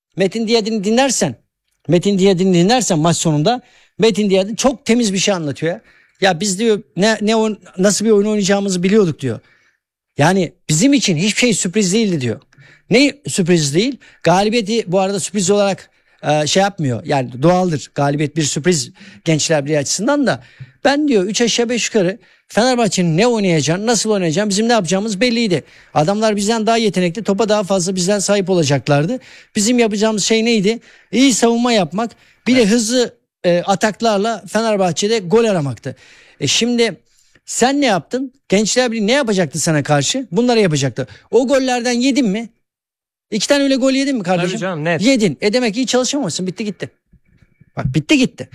Metin Diyadin'i dinlersen maç sonunda Metin Diyadin çok temiz bir şey anlatıyor ya. Ya biz diyor nasıl bir oyun oynayacağımızı biliyorduk diyor. Yani bizim için hiçbir şey sürpriz değildi diyor. Ne sürpriz değil? Galibiyeti bu arada sürpriz olarak şey yapmıyor. Yani doğaldır. Galibiyet bir sürpriz Gençler Birliği açısından da. Ben diyor 3 aşağı 5 yukarı Fenerbahçe'nin ne oynayacağını, nasıl oynayacağını, bizim ne yapacağımız belliydi. Adamlar bizden daha yetenekli, topa daha fazla bizden sahip olacaklardı. Bizim yapacağımız şey neydi? İyi savunma yapmak, bir de hızlı ataklarla Fenerbahçe'de gol aramaktı. Şimdi sen ne yaptın? Gençler Birliği ne yapacaktı sana karşı? Bunları yapacaktı. O gollerden yedin mi? 2 tane öyle gol yedin mi kardeşim? Tabii canım, net. Yedin. Demek ki iyi çalışamamışsın. Bitti gitti. Bak bitti gitti.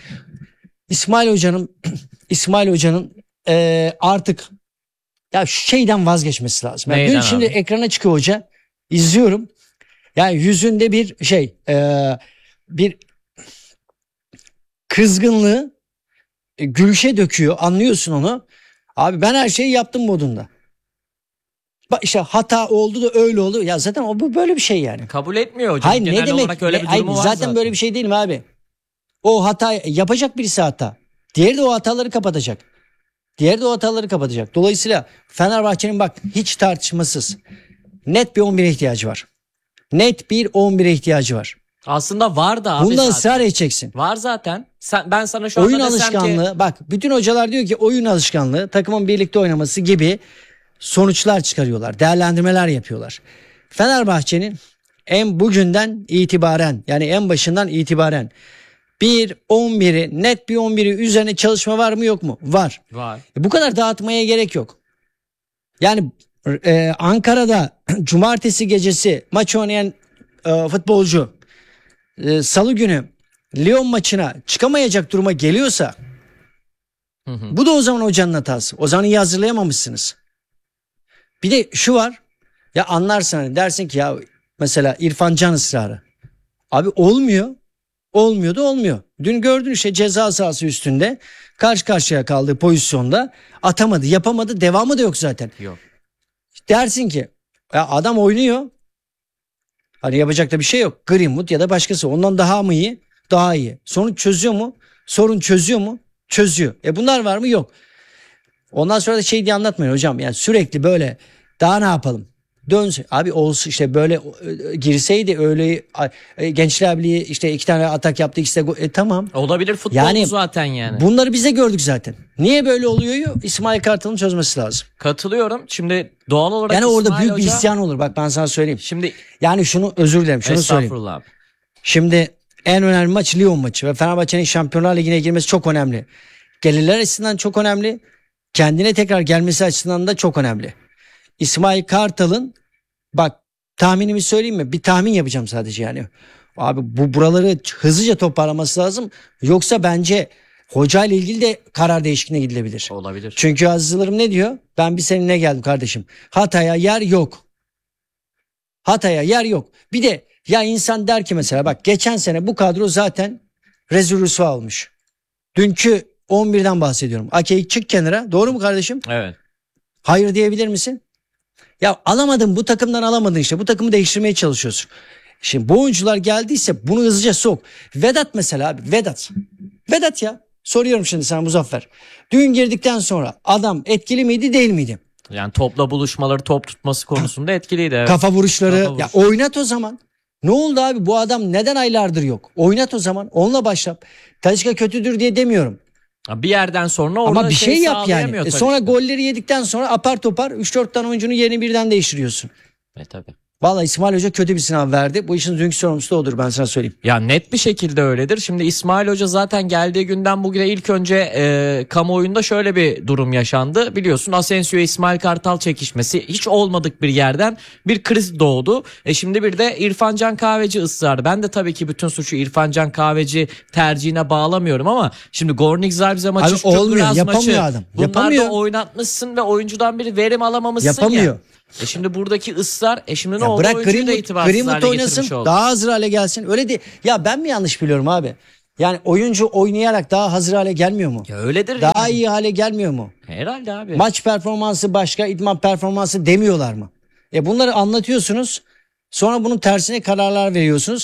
İsmail Hoca'nın artık ya şu şeyden vazgeçmesi lazım. Yani Neyden dün şimdi abi? ekrana çıkıyor hoca. İzliyorum. Yani yüzünde bir bir kızgınlığı gülüşe döküyor. Anlıyorsun onu. Abi ben her şeyi yaptım modunda. Bak işte hata oldu da öyle oldu. Ya zaten bu böyle bir şey yani. Kabul etmiyor hocam. Hayır Genel ne demek? olarak öyle bir Hayır, durumu var zaten böyle bir şey değil mi abi? O hata yapacak birisi hata. Diğeri de o hataları kapatacak. Dolayısıyla Fenerbahçe'nin bak hiç tartışmasız net bir 11'e ihtiyacı var. Aslında var da abi Bunda zaten. ısrar edeceksin. Var zaten. Ben sana şu anda Oyun desem alışkanlığı ki... bak bütün hocalar diyor ki oyun alışkanlığı takımın birlikte oynaması gibi sonuçlar çıkarıyorlar. Değerlendirmeler yapıyorlar. Fenerbahçe'nin bugünden itibaren yani en başından itibaren net bir 11'i üzerine çalışma var mı yok mu? Var. Bu kadar dağıtmaya gerek yok. Yani Ankara'da cumartesi gecesi maç oynayan futbolcu salı günü Lyon maçına çıkamayacak duruma geliyorsa bu da o zaman hocanın hatası. O zaman iyi hazırlayamamışsınız. Bir de şu var ya anlarsın hani dersin ki ya mesela İrfan Can ısrarı. Abi olmuyor. Olmuyor. Dün gördün işte ceza sahası üstünde karşı karşıya kaldığı pozisyonda atamadı, yapamadı, devamı da yok zaten. Yok. Dersin ki ya adam oynuyor. Hani yapacak da bir şey yok. Greenwood ya da başkası ondan daha mı iyi? Daha iyi. Sorun çözüyor mu? Çözüyor. Bunlar var mı? Yok. Ondan sonra da şey diye anlatmayın hocam. Yani sürekli böyle daha ne yapalım? Dönsün. Abi olsun işte böyle girseydi öyle Gençler Birliği işte 2 tane atak yaptı ikisi de tamam. Olabilir futbol Yani zaten yani. Bunları bize gördük zaten. Niye böyle oluyor? İsmail Kartal'ın çözmesi lazım. Katılıyorum. Şimdi doğal olarak Yani orada büyük Hoca... bir isyan olur. Bak ben sana söyleyeyim. Şimdi yani özür dilerim. Şunu söyleyeyim. Estağfurullah abi. Şimdi en önemli maç Lyon maçı ve Fenerbahçe'nin Şampiyonlar Ligi'ne girmesi çok önemli. Gelirler açısından çok önemli. Kendine tekrar gelmesi açısından da çok önemli. İsmail Kartal'ın bak tahminimi söyleyeyim mi? Bir tahmin yapacağım sadece yani. Abi buraları hızlıca toparlaması lazım. Yoksa bence hoca ile ilgili de karar değişikliğine gidilebilir. Olabilir. Çünkü Aziz Yıldırım ne diyor? Ben bir seninle geldim kardeşim. Hataya yer yok. Bir de ya insan der ki mesela bak geçen sene bu kadro zaten rezil rüsva olmuş. Dünkü 11'den bahsediyorum. Ake'yi çık kenara. Doğru mu kardeşim? Evet. Hayır diyebilir misin? Ya alamadın bu takımdan alamadın işte. Bu takımı değiştirmeye çalışıyorsun. Şimdi bu oyuncular geldiyse bunu hızlıca sok. Vedat mesela abi Vedat ya. Soruyorum şimdi sana Muzaffer. Dün girdikten sonra adam etkili miydi değil miydi? Yani topla buluşmaları, top tutması konusunda etkiliydi. Evet. Kafa vuruşları. Ya oynat o zaman. Ne oldu abi bu adam neden aylardır yok? Oynat o zaman. Onunla başla. Talisca kötüdür diye demiyorum. Bir yerden sonra orada ama bir şey yap yani. Sonra işte. golleri yedikten sonra apar topar 3-4 tane oyuncunun yerini birden değiştiriyorsun. Tabii. Vallahi İsmail Hoca kötü bir sınav verdi. Bu işin dünkü sorumlusu da odur ben sana söyleyeyim. Ya net bir şekilde öyledir. Şimdi İsmail Hoca zaten geldiği günden bugüne ilk önce kamuoyunda şöyle bir durum yaşandı. Biliyorsun Asensio İsmail Kartal çekişmesi hiç olmadık bir yerden bir kriz doğdu. Şimdi bir de İrfan Can Kahveci ısrarı. Ben de tabii ki bütün suçu İrfan Can Kahveci tercihine bağlamıyorum ama şimdi Gornik Zabrze maçı, olmuyor, yapamıyor maçı. adam. Bunlar Yapamıyor. da oynatmışsın ve oyuncudan bir verim alamamışsın yapamıyor. ya. Şimdi buradaki ısrar şimdi ne oldu? Bırak Oyuncuyu da itibarsız Greenwood hale oynasın getirmiş oldu. daha hazır hale gelsin. Öyle değil. Ya ben mi yanlış biliyorum abi? Yani oyuncu oynayarak daha hazır hale gelmiyor mu? Ya öyledir. Daha yani. iyi hale gelmiyor mu? Herhalde abi. Maç performansı başka, idman performansı demiyorlar mı? Bunları anlatıyorsunuz. Sonra bunun tersine kararlar veriyorsunuz.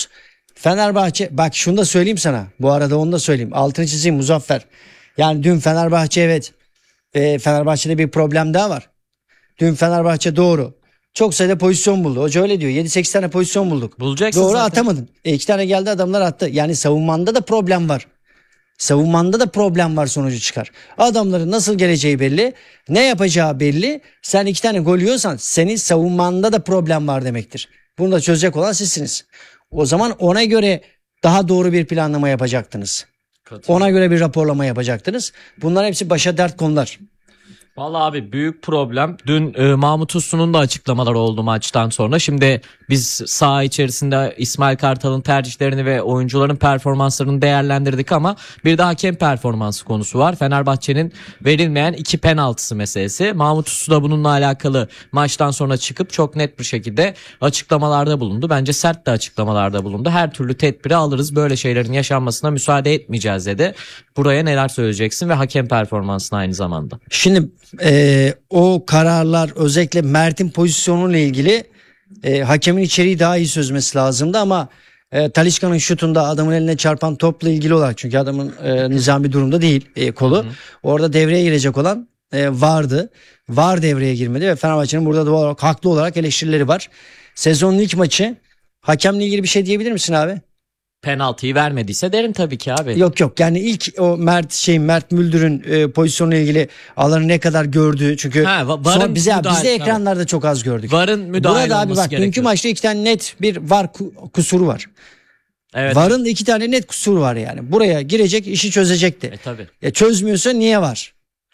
Fenerbahçe, bak şunu da söyleyeyim sana. Bu arada onu da söyleyeyim. Altını çizeyim Muzaffer. Yani dün Fenerbahçe, evet. Fenerbahçe'de bir problem daha var. Dün Fenerbahçe doğru. Çok sayıda pozisyon buldu. Hoca öyle diyor. 7-8 tane pozisyon bulduk. Bulacaksın Doğru, zaten. atamadın. 2 tane geldi, adamlar attı. Yani savunmanda da problem var. Savunmanda da problem var, sonucu çıkar. Adamların nasıl geleceği belli. Ne yapacağı belli. Sen 2 tane gol yiyorsan senin savunmanda da problem var demektir. Bunu da çözecek olan sizsiniz. O zaman ona göre daha doğru bir planlama yapacaktınız. Ona göre bir raporlama yapacaktınız. Bunlar hepsi başa dert konular. Vallahi abi büyük problem. Dün Mahmut Uslu'nun da açıklamaları oldu maçtan sonra. Şimdi biz saha içerisinde İsmail Kartal'ın tercihlerini ve oyuncuların performanslarını değerlendirdik ama bir de hakem performansı konusu var. Fenerbahçe'nin verilmeyen 2 penaltısı meselesi. Mahmut Uslu da bununla alakalı maçtan sonra çıkıp çok net bir şekilde açıklamalarda bulundu. Bence sert de açıklamalarda bulundu. Her türlü tedbiri alırız. Böyle şeylerin yaşanmasına müsaade etmeyeceğiz dedi. Buraya neler söyleyeceksin ve hakem performansına aynı zamanda? Şimdi o kararlar, özellikle Mert'in pozisyonuyla ilgili hakemin içeriği daha iyi çözmesi lazımdı ama Talisca'nın şutunda adamın eline çarpan topla ilgili olarak, çünkü adamın nizami durumda değil kolu. Orada devreye girecek olan vardı. VAR devreye girmedi ve Fenerbahçe'nin burada doğal olarak, haklı olarak eleştirileri var. Sezonun ilk maçı, hakemle ilgili bir şey diyebilir misin abi? Penaltıyı vermediyse derim tabii ki abi. Yok, yani ilk o Mert Müldür'ün pozisyonuyla ilgili alanı ne kadar gördüğü, çünkü sonra biz de ekranlarda çok az gördük. VAR'ın müdahale Burada abi olması bak, gerekiyor. dünkü maçta 2 tane net bir VAR kusuru var. Evet. VAR'ın 2 tane net kusuru var yani. Buraya girecek, işi çözecekti. Tabii. Çözmüyorsa niye var?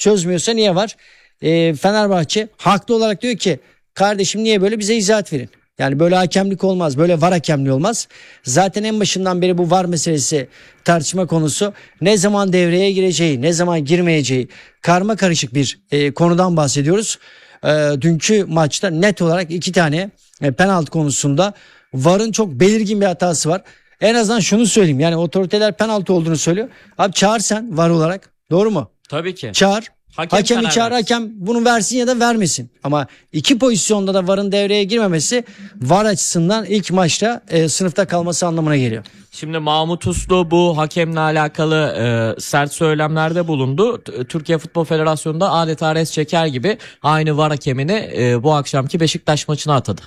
Fenerbahçe haklı olarak diyor ki, kardeşim niye böyle, bize izahat verin. Yani böyle hakemlik olmaz. Böyle VAR hakemliği olmaz. Zaten en başından beri bu VAR meselesi tartışma konusu. Ne zaman devreye gireceği, ne zaman girmeyeceği karma karışık bir konudan bahsediyoruz. Dünkü maçta net olarak 2 tane penaltı konusunda VAR'ın çok belirgin bir hatası var. En azından şunu söyleyeyim. Yani otoriteler penaltı olduğunu söylüyor. Abi çağır sen VAR olarak. Doğru mu? Tabii ki. Çağır. Hakemi çağır, versin. hakem bunu versin ya da vermesin. Ama 2 pozisyonda da VAR'ın devreye girmemesi VAR açısından ilk maçta sınıfta kalması anlamına geliyor. Şimdi Mahmut Uslu bu hakemle alakalı sert söylemlerde bulundu. Türkiye Futbol Federasyonu'nda adeta res çeker gibi aynı VAR hakemini bu akşamki Beşiktaş maçına atadı.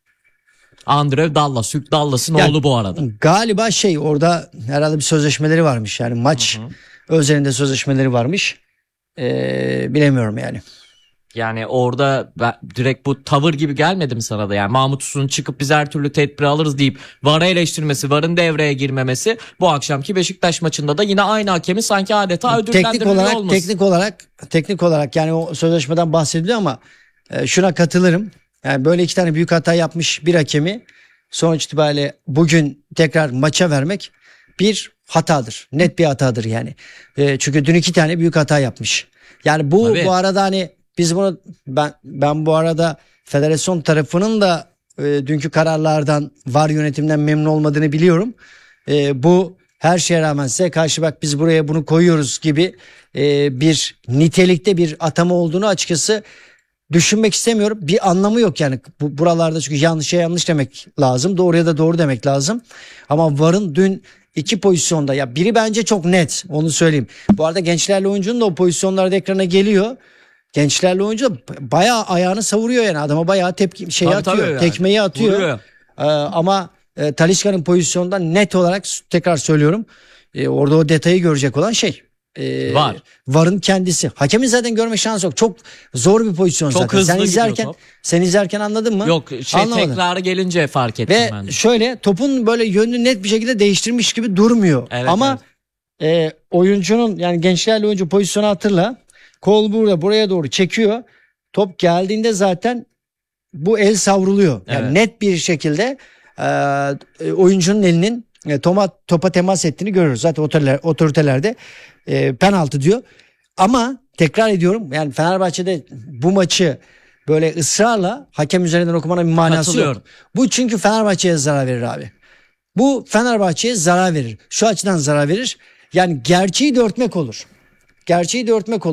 Andrew Dallas, Hugh Dallas'ın oğlu bu arada. Galiba orada herhalde bir sözleşmeleri varmış. Yani maç özelinde sözleşmeleri varmış. Bilemiyorum yani. Yani orada direkt bu tavır gibi gelmedi mi sana da? Yani Mahmut Uslu'nun çıkıp biz her türlü tedbiri alırız deyip VAR'ı eleştirmesi, VAR'ın devreye girmemesi, bu akşamki Beşiktaş maçında da yine aynı hakemi sanki adeta ödüllendirme olması. Teknik olarak yani o sözleşmeden bahsediliyor ama şuna katılırım. Yani böyle 2 tane büyük hata yapmış bir hakemi sonuç itibariyle bugün tekrar maça vermek bir hatadır. Net bir hatadır yani. Çünkü dün 2 tane büyük hata yapmış. Yani bu arada hani biz bunu, ben bu arada federasyon tarafının da dünkü kararlardan, VAR yönetimden memnun olmadığını biliyorum. Bu her şeye rağmen size karşı bak biz buraya bunu koyuyoruz gibi bir nitelikte bir atama olduğunu açıkçası düşünmek istemiyorum. Bir anlamı yok yani buralarda, çünkü yanlışa yanlış demek lazım. Doğruya da doğru demek lazım. Ama VAR'ın dün 2 pozisyonda, ya biri bence çok net, onu söyleyeyim. Bu arada gençlerle oyuncunun da o pozisyonlarda ekrana geliyor. Gençlerle oyuncu da bayağı ayağını savuruyor yani, adama bayağı atıyor, yani. tekmeyi atıyor. Ama Talisca'nın pozisyondan net olarak tekrar söylüyorum. Orada o detayı görecek olan VAR'ın kendisi. Hakemin zaten görme şansı yok. Çok zor bir pozisyon çok zaten. Hızlı Sen izlerken anladın mı? Yok tekrarı gelince fark ettim ve ben de. Şöyle topun böyle yönünü net bir şekilde değiştirmiş gibi durmuyor. Evet, ama oyuncunun, yani gençlerle oyuncu pozisyonu hatırla. Kol buraya doğru çekiyor. Top geldiğinde zaten bu el savruluyor. Yani net bir şekilde oyuncunun elinin topa temas ettiğini görüyoruz. Zaten otoritelerde penaltı diyor. Ama tekrar ediyorum, yani Fenerbahçe'de bu maçı böyle ısrarla hakem üzerinden okumanın bir manası yok. Bu çünkü Fenerbahçe'ye zarar verir abi. Bu Fenerbahçe'ye zarar verir. Şu açıdan zarar verir. Yani gerçeği de örtmek olur.